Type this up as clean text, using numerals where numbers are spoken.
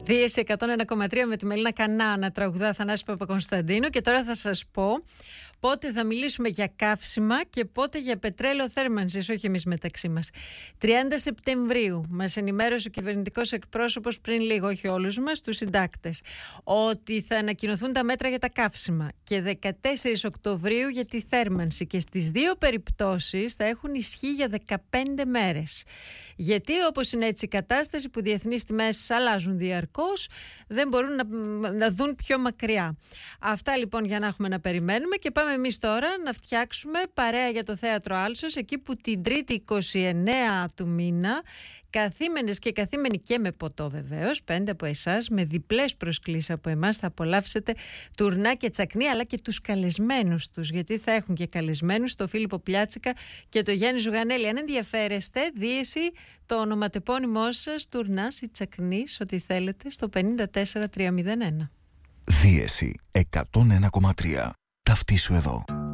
Δίεση 101,3 με τη Μελίνα Κανά να τραγουδά Θανάση Παπακωνσταντίνου. Και τώρα θα σας πω πότε θα μιλήσουμε για καύσιμα και πότε για πετρέλαιο θέρμανσης, όχι εμείς μεταξύ μας. 30 Σεπτεμβρίου μας ενημέρωσε ο κυβερνητικός εκπρόσωπος πριν λίγο, όχι όλους μας, τους συντάκτες, ότι θα ανακοινωθούν τα μέτρα για τα καύσιμα και 14 Οκτωβρίου για τη θέρμανση, και στις δύο περιπτώσεις θα έχουν ισχύ για 15 μέρες. Γιατί όπως είναι έτσι η κατάσταση που διεθνείς τιμές αλλάζουν διαρκώς, δεν μπορούν να δουν πιο μακριά. Αυτά λοιπόν για να έχουμε να περιμένουμε, και πάμε εμείς τώρα να φτιάξουμε παρέα για το Θέατρο Άλσος, εκεί που την Τρίτη 29 του μήνα, καθήμενες και καθήμενοι και με ποτό βεβαίως, 5 από εσάς, με διπλές προσκλήσεις από εμάς, θα απολαύσετε τουρνά και τσακνί, αλλά και τους καλεσμένους τους, γιατί θα έχουν και καλεσμένους, το Φίλιππο Πλιάτσικα και το Γιάννη Ζουγανέλη. Αν ενδιαφέρεστε, δίεση το ονοματεπώνυμό σας, τουρνάς ή τσακνής, ό,τι θέλετε, στο 54301. Δίεση 101,3. Ταυτίσου εδώ.